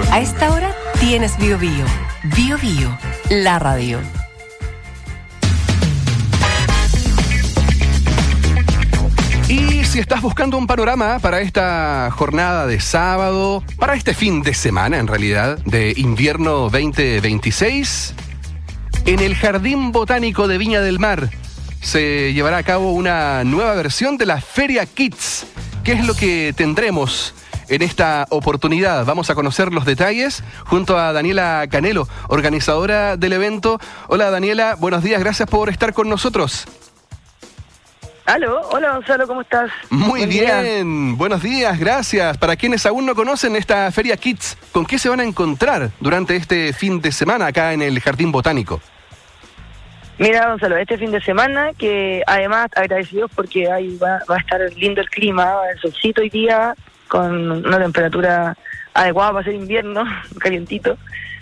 A esta hora tienes Bio Bio. Bio Bio, la radio. Y si estás buscando un panorama para esta jornada de sábado, para este fin de semana en realidad, de invierno 2026, en el Jardín Botánico de Viña del Mar se llevará a cabo una nueva versión de la Feria Kids. ¿Qué es lo que tendremos en esta oportunidad? Vamos a conocer los detalles junto a Daniela Canelo, organizadora del evento. Hola Daniela, buenos días, gracias por estar con nosotros. Aló, hola Gonzalo, ¿cómo estás? Muy bien, buenos días, gracias. Para quienes aún no conocen esta Feria Kids, ¿con qué se van a encontrar durante este fin de semana acá en el Jardín Botánico? Mira Gonzalo, este fin de semana, que además agradecidos porque ahí va a estar lindo el clima, el solcito hoy día, con una temperatura adecuada para ser invierno, calientito.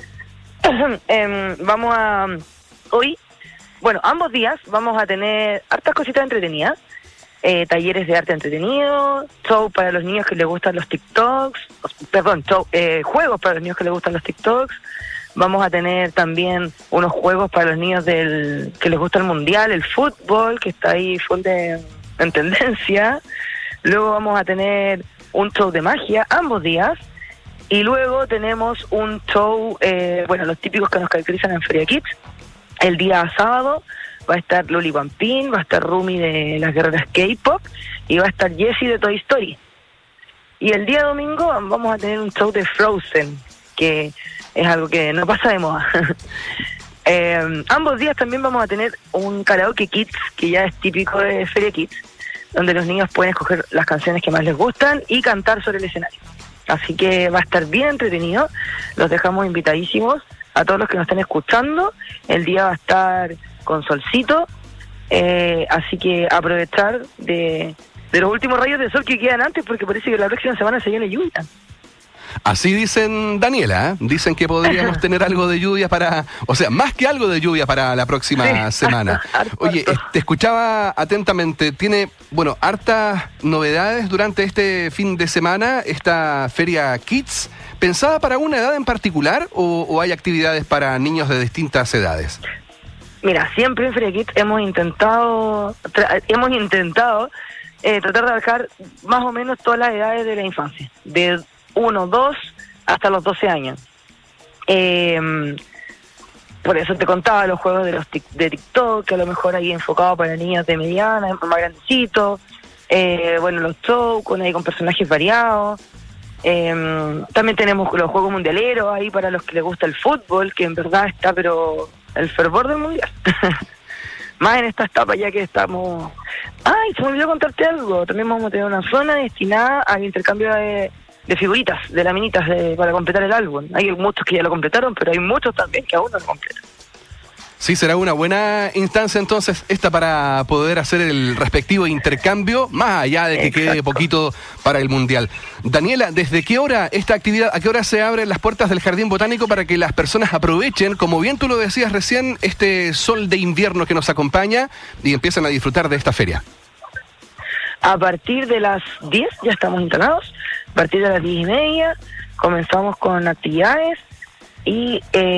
Ambos días vamos a tener hartas cositas entretenidas, talleres de arte entretenido, show para los niños que les gustan los TikToks, juegos para los niños que les gustan los TikToks. Vamos a tener también unos juegos para los niños que les gusta el mundial, el fútbol, que está ahí en tendencia. Luego vamos a tener un show de magia ambos días. Y luego tenemos un show, los típicos que nos caracterizan en Feria Kids. El día sábado va a estar Loli Pampín, va a estar Rumi de las Guerreras K-Pop y va a estar Jessie de Toy Story. Y el día domingo vamos a tener un show de Frozen, que es algo que no pasa de moda. Ambos días también vamos a tener un karaoke kids, que ya es típico de Feria Kids, donde los niños pueden escoger las canciones que más les gustan y cantar sobre el escenario. Así que va a estar bien entretenido. Los dejamos invitadísimos a todos los que nos estén escuchando. El día va a estar con solcito, así que aprovechar de los últimos rayos de sol que quedan antes, porque parece que la próxima semana se viene lluvia. Así dicen, Daniela, dicen que podríamos tener algo de lluvia más que algo de lluvia para la próxima semana. Oye, te escuchaba atentamente, tiene, hartas novedades durante este fin de semana, esta Feria Kids. ¿Pensada para una edad en particular o hay actividades para niños de distintas edades? Mira, siempre en Feria Kids hemos intentado tratar de abarcar más o menos todas las edades de la infancia, de 1, 2 hasta los 12 años. Por eso te contaba los juegos de TikTok, que a lo mejor ahí enfocado para niños de mediana, más grandecitos. Los shows con personajes variados. También tenemos los juegos mundialeros ahí para los que les gusta el fútbol, que en verdad está pero el fervor del mundial. Más en esta etapa ya que estamos... ¡Ay, se me olvidó contarte algo! También vamos a tener una zona destinada al intercambio de figuritas, de laminitas para completar el álbum. Hay muchos que ya lo completaron, pero hay muchos también que aún no lo completan. Sí, será una buena instancia entonces esta para poder hacer el respectivo intercambio, más allá de que quede poquito para el Mundial. Daniela, ¿desde qué hora esta actividad, a qué hora se abren las puertas del Jardín Botánico para que las personas aprovechen, como bien tú lo decías recién, este sol de invierno que nos acompaña y empiezan a disfrutar de esta feria? A partir de las 10 ya estamos instalados, a partir de las 10:30 comenzamos con actividades y...